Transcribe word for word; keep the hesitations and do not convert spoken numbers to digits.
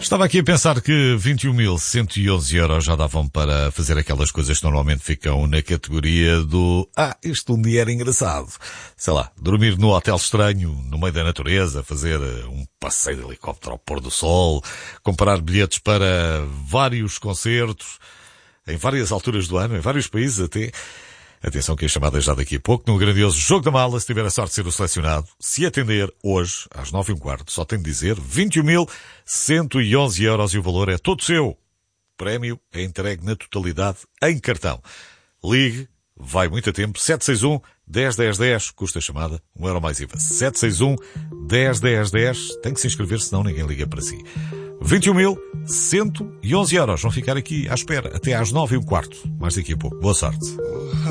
Estava aqui a pensar que vinte e um mil cento e onze euros já davam para fazer aquelas coisas que normalmente ficam na categoria do ah, isto um dia era engraçado. Sei lá, dormir no hotel estranho, no meio da natureza, fazer um passeio de helicóptero ao pôr do sol, comprar bilhetes para vários concertos, em várias alturas do ano, em vários países até. Atenção que a chamada é já daqui a pouco, no grandioso Jogo da Mala, se tiver a sorte de ser o selecionado. Se atender hoje, às nove e um quarto, só tem de dizer vinte e um mil cento e onze euros e o valor é todo seu. O prémio é entregue na totalidade em cartão. Ligue, vai muito a tempo, sete seis um, dez, dez, dez, custa a chamada, um euro mais I V A. sete seis um, dez, dez, dez, tem que se inscrever, senão ninguém liga para si. vinte e um mil cento e onze euros, vão ficar aqui à espera até às nove e um quarto, mais daqui a pouco. Boa sorte.